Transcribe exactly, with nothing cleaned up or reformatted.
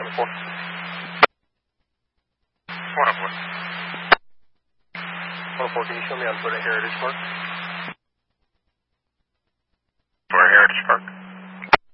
one oh four. one oh four. one oh four, can you show me on foot at Heritage Park?